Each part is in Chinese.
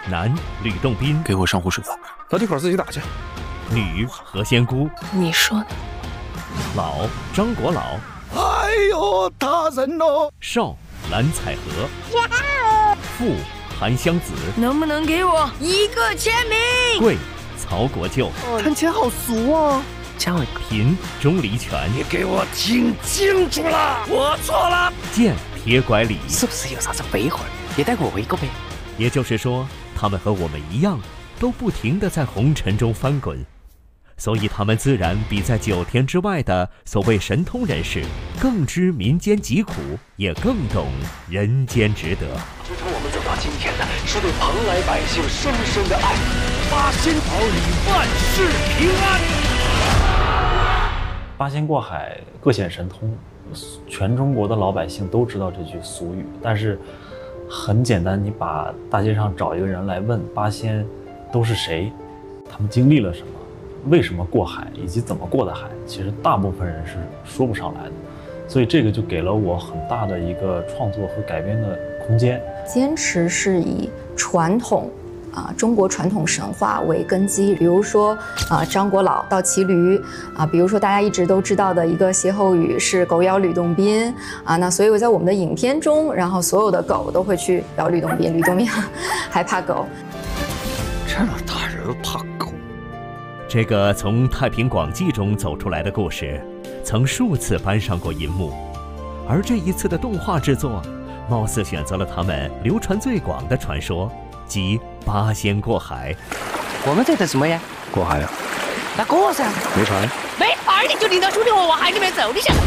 男吕洞宾， 给我上壶水吧。 老弟口自己打去。 女何仙姑， 你说呢？ 老张国老， 哎呦，大人哦！ 少蓝采和，富韩湘子， 能不能给我一个签名？ 贵曹国舅， 谈钱好俗啊！ 加我贫钟离权， 你给我听清楚了，我错了。 贱铁拐李， 是不是有啥子背后也带我一个呗？ 也就是说，他们和我们一样，都不停地在红尘中翻滚，所以他们自然比在9天之外的所谓神通人士更知民间疾苦，也更懂人间值得。 支撑我们走到今天的是对蓬莱百姓深深的爱。八仙保你万事平安。 八仙过海，各显神通，全中国的老百姓都知道这句俗语，但是很简单，你把大街上找一个人来问八仙都是谁，他们经历了什么，为什么过海，以及怎么过的海，其实大部分人是说不上来的，所以这个就给了我很大的一个创作和改编的空间。 坚持是以传统中国传统神话为根基，比如说张国老倒骑驴比如说大家一直都知道的一个歇后语是狗咬吕洞宾那所以我在我们的影片中，然后所有的狗都会去咬吕洞宾，吕洞宾还怕狗。 这么大人怕狗？ 这个从《太平广记》中走出来的故事，曾数次搬上过银幕，而这一次的动画制作，貌似选择了他们流传最广的传说，即八仙过海。 我们在等什么呀？ 过海啊？ 那过噻。 没船？ 没船你就领着兄弟我往海里面走，你想？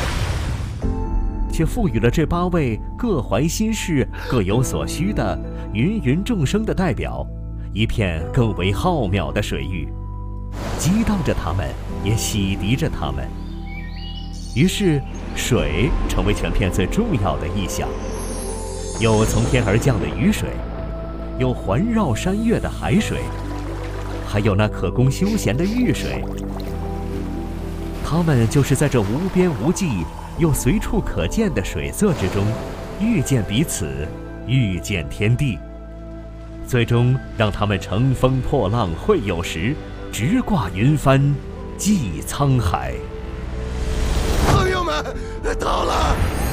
却赋予了这8位各怀心事、各有所需的芸芸众生的代表一片更为浩渺的水域，激荡着他们，也洗涤着他们。于是，水成为全片最重要的意象，有从天而降的雨水，有环绕山岳的海水，还有那可供休闲的浴水。他们就是在这无边无际又随处可见的水色之中，遇见彼此，遇见天地，最终让他们乘风破浪会有时，直挂云帆济沧海。 朋友们，到了！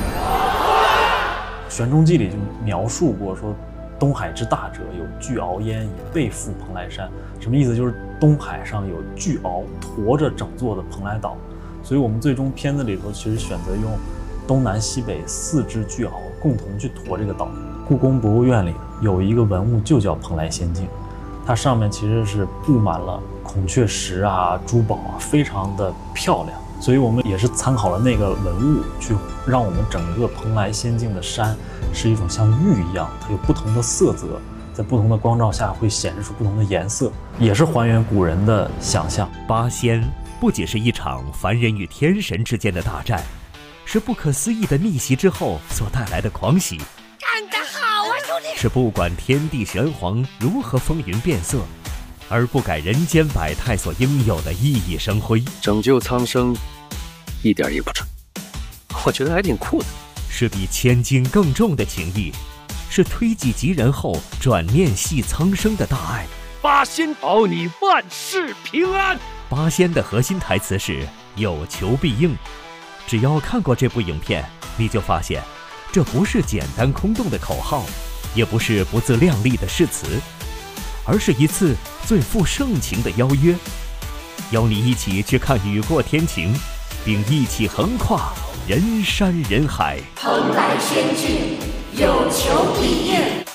《玄中记》里就描述过说，东海之大者，有巨鳌焉以背负蓬莱山。什么意思？就是东海上有巨鳌驮着整座的蓬莱岛，所以我们最终片子里头其实选择用东南西北4只巨鳌共同去驮这个岛。故宫博物院里有一个文物就叫蓬莱仙境，它上面其实是布满了孔雀石珠宝非常的漂亮。所以我们也是参考了那个文物，去让我们整个蓬莱仙境的山是一种像玉一样，它有不同的色泽，在不同的光照下会显示出不同的颜色，也是还原古人的想象。 八仙不仅是一场凡人与天神之间的大战，是不可思议的逆袭之后所带来的狂喜。 干得好啊，兄弟！ 是不管天地玄黄如何风云变色，而不改人间百态所应有的熠熠生辉。 拯救苍生，一点也不蠢，我觉得还挺酷的。 是比千斤更重的情谊，是推己及人后转念系苍生的大爱。 八仙保你万事平安。 八仙的核心台词是有求必应。只要看过这部影片，你就发现，这不是简单空洞的口号，也不是不自量力的誓词，而是一次最富盛情的邀约，邀你一起去看雨过天晴，并一起横跨人山人海。 蓬莱仙境，有求必应。